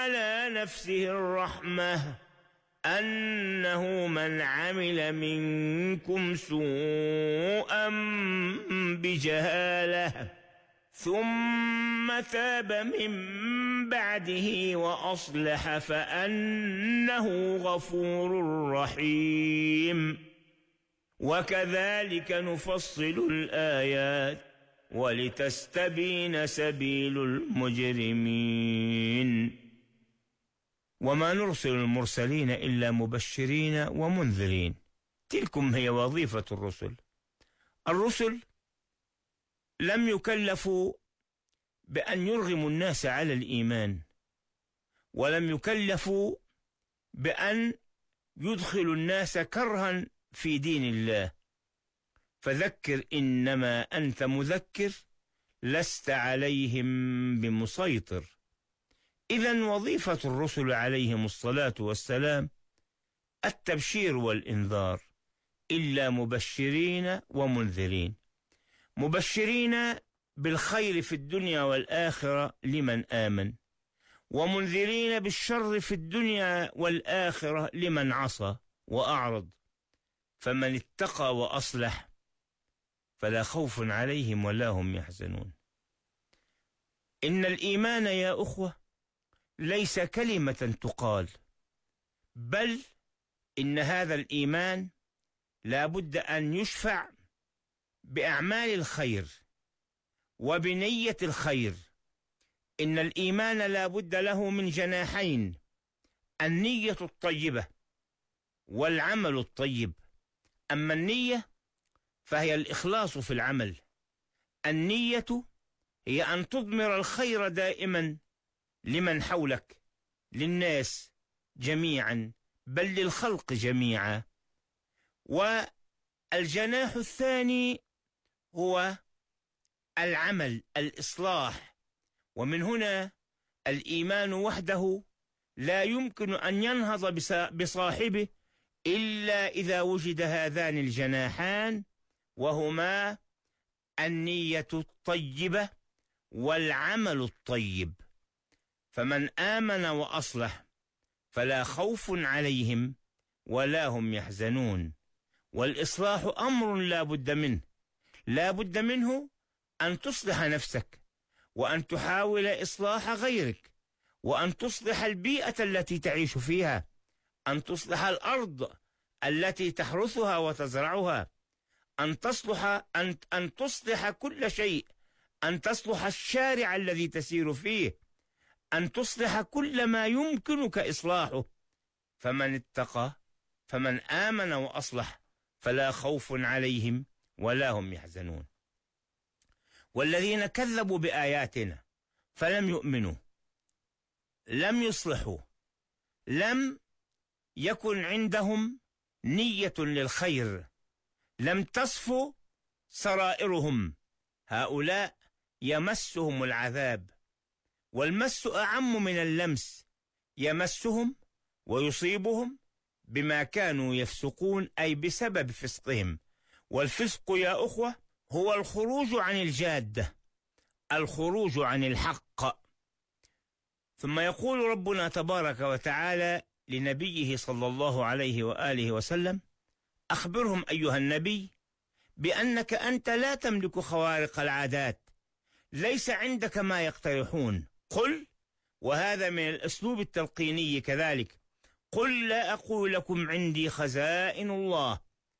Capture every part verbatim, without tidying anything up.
على نفسه الرحمة أنه من عمل منكم سوءا بجهالة ثم تاب من بعده وأصلح فأنه غفور رحيم. وكذلك نفصل الآيات ولتستبين سبيل المجرمين. وما نرسل المرسلين إلا مبشرين ومنذرين. تلكم هي وظيفة الرسل. الرسل لم يكلفوا بأن يرغموا الناس على الإيمان، ولم يكلفوا بأن يدخلوا الناس كرها في دين الله. فذكر إنما أنت مذكر لست عليهم بمسيطر. إذن وظيفة الرسل عليهم الصلاة والسلام التبشير والإنذار، إلا مبشرين ومنذرين. مبشرين بالخير في الدنيا والآخرة لمن آمن، ومنذرين بالشر في الدنيا والآخرة لمن عصى وأعرض. فمن اتقى وأصلح فلا خوف عليهم ولا هم يحزنون. إن الإيمان يا أخوة ليس كلمة تقال، بل إن هذا الإيمان لا بد أن يشفع بأعمال الخير وبنية الخير. إن الإيمان لا بد له من جناحين: النية الطيبة والعمل الطيب. أما النية فهي الإخلاص في العمل. النية هي أن تضمر الخير دائما لمن حولك، للناس جميعا، بل للخلق جميعا. والجناح الثاني هو العمل، الإصلاح. ومن هنا الإيمان وحده لا يمكن أن ينهض بصاحبه إلا إذا وجد هذان الجناحان، وهما النية الطيبة والعمل الطيب. فمن آمن وأصلح فلا خوف عليهم ولا هم يحزنون. والإصلاح أمر لا بد منه. لا بد منه أن تصلح نفسك، وأن تحاول إصلاح غيرك، وأن تصلح البيئة التي تعيش فيها، أن تصلح الأرض التي تحرثها وتزرعها، أن تصلح أن أن تصلح كل شيء، أن تصلح الشارع الذي تسير فيه، أن تصلح كل ما يمكنك إصلاحه. فمن اتقى فمن آمن وأصلح فلا خوف عليهم ولا هم يحزنون. والذين كذبوا بآياتنا فلم يؤمنوا، لم يصلحوا، لم يكن عندهم نية للخير، لم تصفو سرائرهم، هؤلاء يمسهم العذاب. والمس أعم من اللمس، يمسهم ويصيبهم بما كانوا يفسقون، أي بسبب فسقهم. والفسق يا أخوة هو الخروج عن الجادة، الخروج عن الحق. ثم يقول ربنا تبارك وتعالى لنبيه صلى الله عليه وآله وسلم: أخبرهم أيها النبي بأنك أنت لا تملك خوارق العادات، ليس عندك ما يقترحون. قل، وهذا من الأسلوب التلقيني كذلك، قل لا أقول لكم عندي خزائن الله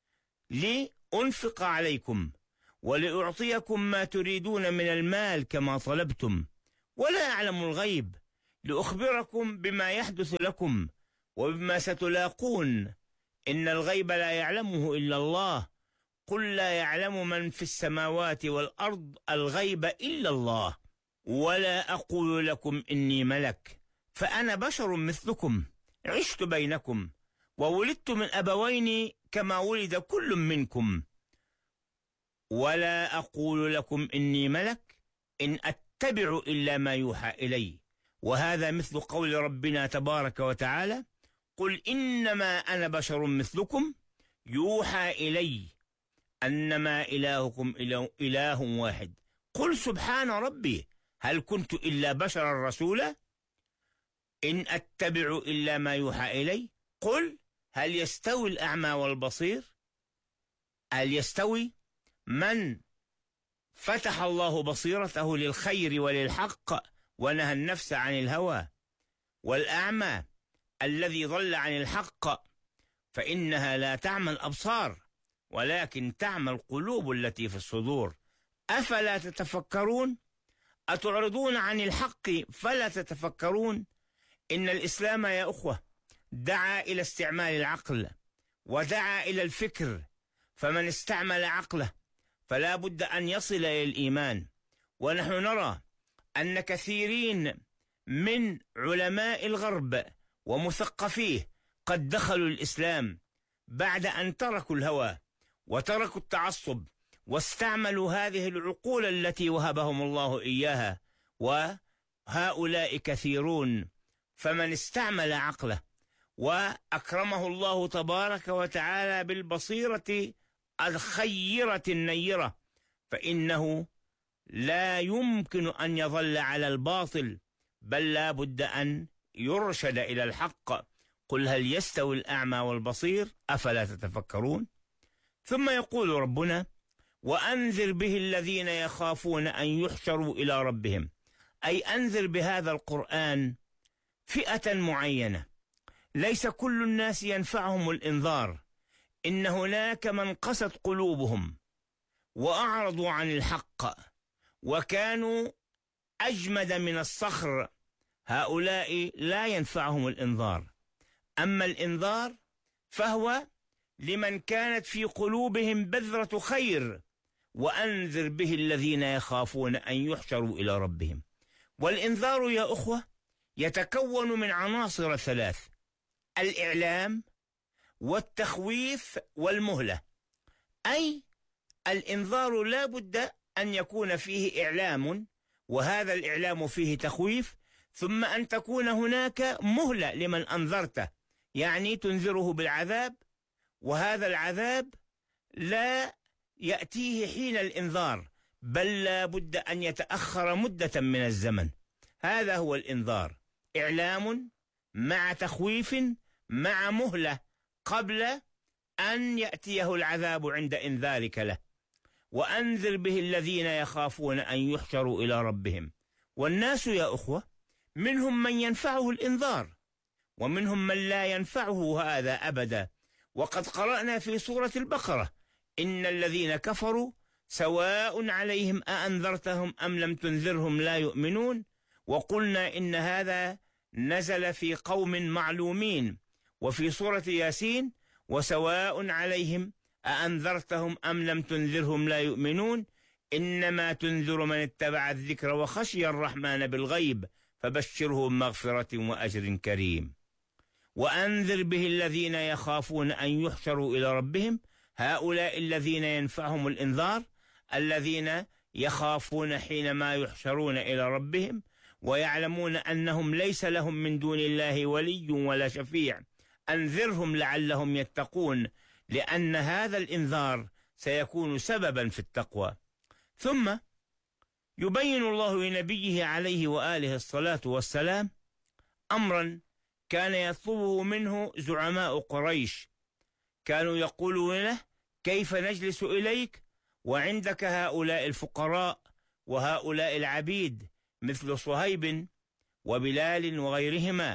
لأنفق عليكم ولأعطيكم ما تريدون من المال كما طلبتم، ولا أعلم الغيب لأخبركم بما يحدث لكم وبما ستلاقون. إن الغيب لا يعلمه إلا الله. قل لا يعلم من في السماوات والأرض الغيب إلا الله. ولا أقول لكم إني ملك، فأنا بشر مثلكم، عشت بينكم وولدت من أبوين كما ولد كل منكم. ولا أقول لكم إني ملك إن أتبع إلا ما يوحى إلي. وهذا مثل قول ربنا تبارك وتعالى: قل إنما أنا بشر مثلكم يوحى إلي أنما إلهكم إله واحد. قل سبحان ربي هل كنت إلا بشرا رسولا. إن أتبع إلا ما يوحى إلي قل هل يستوي الأعمى والبصير؟ هل يستوي من فتح الله بصيرته للخير وللحق ونهى النفس عن الهوى، والأعمى الذي ضل عن الحق؟ فإنها لا تعمى الأبصار ولكن تعمى القلوب التي في الصدور. أفلا تتفكرون؟ أتعرضون عن الحق فلا تتفكرون؟ إن الإسلام يا أخوة دعا إلى استعمال العقل ودعا إلى الفكر، فمن استعمل عقله فلا بد أن يصل إلى الإيمان. ونحن نرى أن كثيرين من علماء الغرب ومثقفيه قد دخلوا الإسلام بعد أن تركوا الهوى وتركوا التعصب واستعملوا هذه العقول التي وهبهم الله إياها، وهؤلاء كثيرون. فمن استعمل عقله وأكرمه الله تبارك وتعالى بالبصيرة الخيرة النيرة فإنه لا يمكن أن يظل على الباطل، بل لا بد أن يرشد إلى الحق. قل هل يستوي الأعمى والبصير أفلا تتفكرون؟ ثم يقول ربنا وأنذر به الذين يخافون أن يحشروا إلى ربهم، أي أنذر بهذا القرآن فئة معينة، ليس كل الناس ينفعهم الإنذار. إن هناك من قست قلوبهم وأعرضوا عن الحق وكانوا أجمد من الصخر، هؤلاء لا ينفعهم الإنذار. أما الإنذار فهو لمن كانت في قلوبهم بذرة خير، وأنذر به الذين يخافون أن يحشروا إلى ربهم. والإنذار يا أخوة يتكون من عناصر ثلاث: الإعلام والتخويف والمهلة. أي الإنذار لا بد أن يكون فيه إعلام، وهذا الإعلام فيه تخويف، ثم أن تكون هناك مهلة لمن أنذرته، يعني تنذره بالعذاب، وهذا العذاب لا يأتيه حين الإنذار بل لا بد أن يتأخر مدة من الزمن. هذا هو الإنذار، إعلام مع تخويف مع مهلة قبل أن يأتيه العذاب عند إنذارك له. وأنذر به الذين يخافون أن يحشروا إلى ربهم. والناس يا أخوة منهم من ينفعه الإنذار ومنهم من لا ينفعه هذا أبدا. وقد قرأنا في سورة البقرة إن الذين كفروا سواء عليهم أأنذرتهم أم لم تنذرهم لا يؤمنون. وقلنا إن هذا نزل في قوم معلومين. وفي سورة ياسين وسواء عليهم أأنذرتهم أم لم تنذرهم لا يؤمنون إنما تنذر من اتبع الذكر وخشي الرحمن بالغيب فبشره بمغفرة وأجر كريم. وأنذر به الذين يخافون أن يحشروا إلى ربهم، هؤلاء الذين ينفعهم الإنذار الذين يخافون حينما يحشرون إلى ربهم ويعلمون أنهم ليس لهم من دون الله ولي ولا شفيع. أنذرهم لعلهم يتقون، لأن هذا الإنذار سيكون سببا في التقوى. ثم يبين الله لنبيه عليه وآله الصلاة والسلام أمرا كان يطلبه منه زعماء قريش، كانوا يقولون له كيف نجلس إليك وعندك هؤلاء الفقراء وهؤلاء العبيد مثل صهيب وبلال وغيرهما،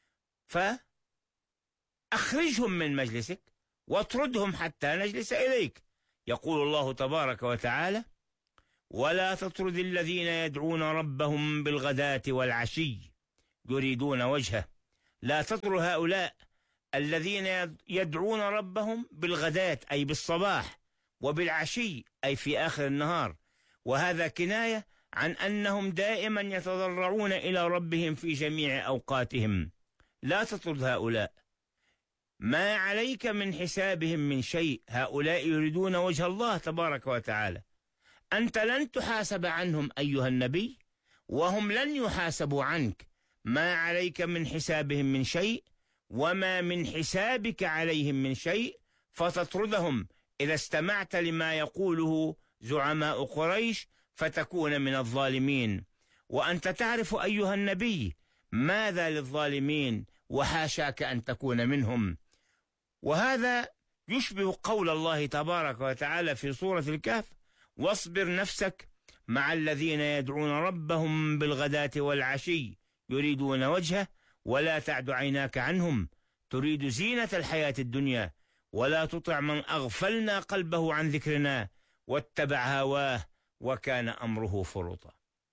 فأخرجهم من مجلسك واطردهم حتى نجلس إليك. يقول الله تبارك وتعالى ولا تطرد الذين يدعون ربهم بالغداة والعشي يريدون وجهه. لا تطرد هؤلاء الذين يدعون ربهم بالغداة أي بالصباح وبالعشي أي في آخر النهار، وهذا كناية عن أنهم دائما يتضرعون إلى ربهم في جميع أوقاتهم. لا تطرد هؤلاء، ما عليك من حسابهم من شيء، هؤلاء يريدون وجه الله تبارك وتعالى. أنت لن تحاسب عنهم أيها النبي وهم لن يحاسبوا عنك، ما عليك من حسابهم من شيء وما من حسابك عليهم من شيء، فتطردهم إذا استمعت لما يقوله زعماء قريش فتكون من الظالمين. وأنت تعرف أيها النبي ماذا للظالمين وحاشاك أن تكون منهم. وهذا يشبه قول الله تبارك وتعالى في سورة الكهف: واصبر نفسك مع الذين يدعون ربهم بالغداة والعشي يريدون وجهه ولا تعد عيناك عنهم تريد زينة الحياة الدنيا ولا تطع من أغفلنا قلبه عن ذكرنا واتبع هواه وكان أمره فرطا،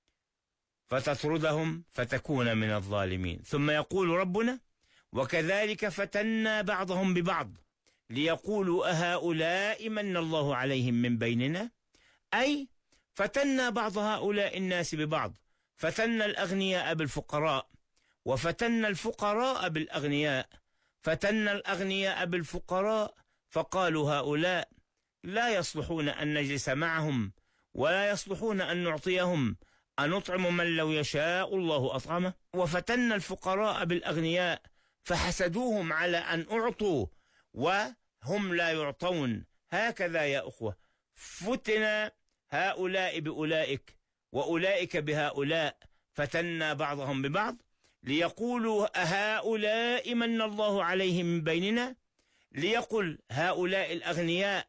فتطردهم فتكون من الظالمين. ثم يقول ربنا: وكذلك فتنا بعضهم ببعض ليقولوا أهؤلاء من الله عليهم من بيننا، أي فتنا بعض هؤلاء الناس ببعض، فتنا الأغنياء بالفقراء وفتنا الفقراء بالأغنياء، فتنا الأغنياء بالفقراء فقالوا هؤلاء لا يصلحون أن نجلس معهم ولا يصلحون أن نعطيهم، أنطعم من لو يشاء الله أطعمه. وفتنا الفقراء بالأغنياء فحسدوهم على أن أعطوا وهم لا يعطون. هكذا يا أخوة فتن هؤلاء بأولئك وأولئك بهؤلاء، فتنا بعضهم ببعض ليقولوا أهؤلاء من الله عليهم من بيننا، ليقل هؤلاء الأغنياء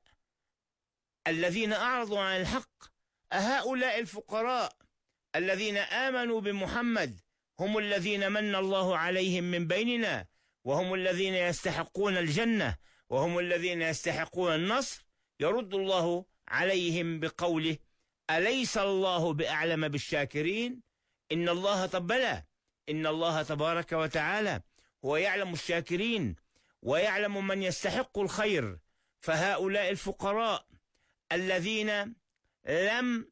الذين أعرضوا عن الحق أهؤلاء الفقراء الذين آمنوا بمحمد هم الذين من الله عليهم من بيننا وهم الذين يستحقون الجنة وهم الذين يستحقون النصر. يرد الله عليهم بقوله: أليس الله بأعلم بالشاكرين؟ إن الله طبلا إن الله تبارك وتعالى هو يعلم الشاكرين ويعلم من يستحق الخير. فهؤلاء الفقراء الذين لم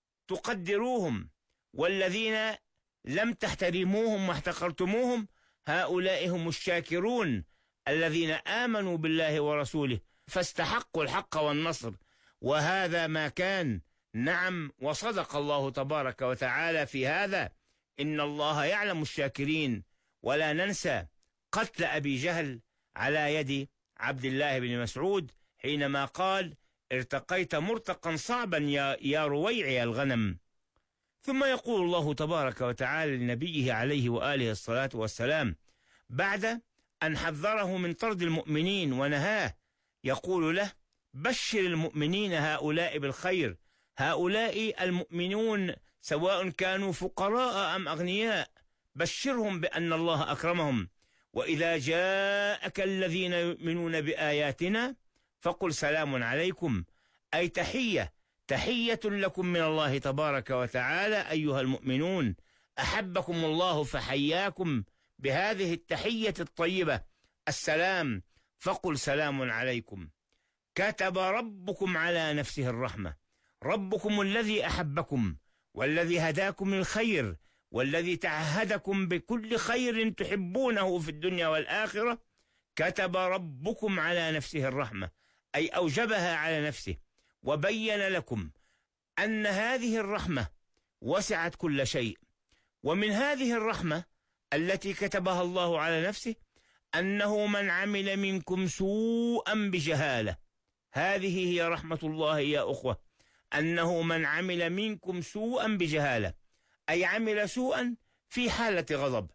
تقدروهم والذين لم تحترموهم واحتقرتموهم هؤلاء هم الشاكرون الذين آمنوا بالله ورسوله فاستحقوا الحق والنصر. وهذا ما كان. نعم، وصدق الله تبارك وتعالى في هذا: إن الله يعلم الشاكرين. ولا ننسى قتل أبي جهل على يد عبد الله بن مسعود حينما قال: ارتقيت مرتقا صعبا يا, يا رويعي الغنم. ثم يقول الله تبارك وتعالى لنبيه عليه وآله الصلاة والسلام بعد أن حذره من طرد المؤمنين ونهاه، يقول له: بشر المؤمنين هؤلاء بالخير، هؤلاء المؤمنون سواء كانوا فقراء أم أغنياء، بشرهم بأن الله أكرمهم. وإذا جاءك الذين يؤمنون بآياتنا فقل سلام عليكم، أي تحية تحية لكم من الله تبارك وتعالى أيها المؤمنون، أحبكم الله فحياكم بهذه التحية الطيبة السلام، فقل سلام عليكم. كتب ربكم على نفسه الرحمة، ربكم الذي أحبكم والذي هداكم للخير والذي تعهدكم بكل خير تحبونه في الدنيا والآخرة، كتب ربكم على نفسه الرحمة، أي أوجبها على نفسه وبين لكم أن هذه الرحمة وسعت كل شيء. ومن هذه الرحمة التي كتبها الله على نفسه أنه من عمل منكم سوءا بجهالة، هذه هي رحمة الله يا أخوة، أنه من عمل منكم سوءا بجهالة، أي عمل سوءا في حالة غضب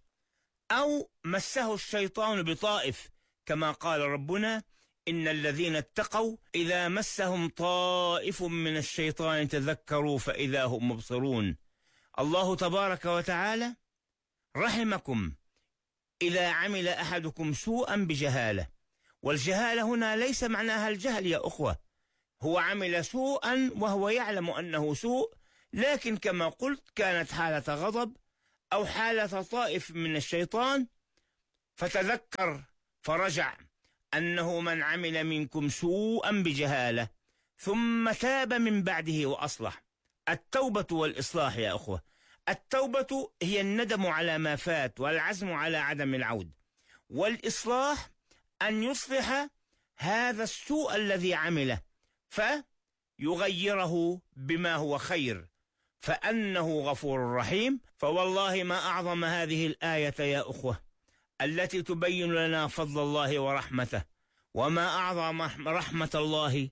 أو مسه الشيطان بطائف، كما قال ربنا: إن الذين اتقوا إذا مسهم طائف من الشيطان تذكروا فإذا هم مبصرون. الله تبارك وتعالى رحمكم إذا عمل أحدكم سوءا بجهالة، والجهالة هنا ليس معناها الجهل يا أخوة، هو عمل سوءا وهو يعلم أنه سوء، لكن كما قلت كانت حالة غضب أو حالة طائف من الشيطان فتذكر فرجع أنه من عمل منكم سوءا بجهالة ثم تاب من بعده وأصلح. التوبة والإصلاح يا أخوة، التوبة هي الندم على ما فات والعزم على عدم العود، والإصلاح أن يصلح هذا السوء الذي عمله فيغيره بما هو خير، فأنه غفور رحيم. فوالله ما أعظم هذه الآية يا أخوة التي تبين لنا فضل الله ورحمته، وما أعظم رحمة الله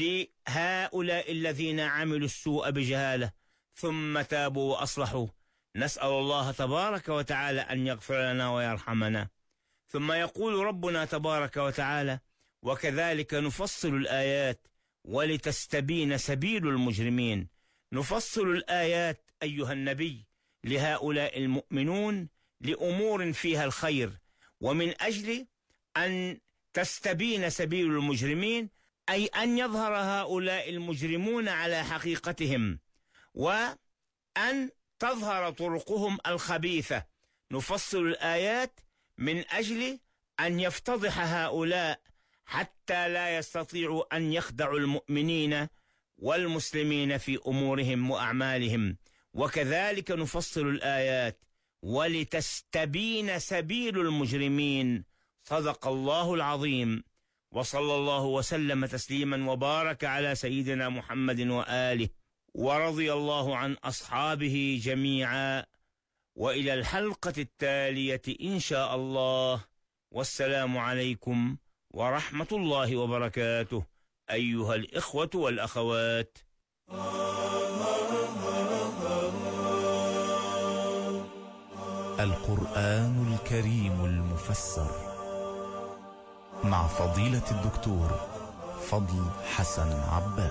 لهؤلاء الذين عملوا السوء بجهالة ثم تابوا وأصلحوا، نسأل الله تبارك وتعالى أن يغفر لنا ويرحمنا. ثم يقول ربنا تبارك وتعالى: وكذلك نفصل الآيات ولتستبين سبيل المجرمين. نفصل الآيات أيها النبي لهؤلاء المؤمنون لأمور فيها الخير، ومن أجل أن تستبين سبيل المجرمين، أي أن يظهر هؤلاء المجرمون على حقيقتهم وأن تظهر طرقهم الخبيثة. نفصل الآيات من أجل أن يفتضح هؤلاء حتى لا يستطيعوا أن يخدعوا المؤمنين والمسلمين في أمورهم وأعمالهم. وكذلك نفصل الآيات ولتستبين سبيل المجرمين. صدق الله العظيم، وصلى الله وسلم تسليما وبارك على سيدنا محمد وآله، ورضي الله عن أصحابه جميعا. وإلى الحلقة التالية إن شاء الله، والسلام عليكم ورحمة الله وبركاته أيها الإخوة والأخوات. القرآن الكريم المفسر مع فضيلة الدكتور فضل حسن عباس.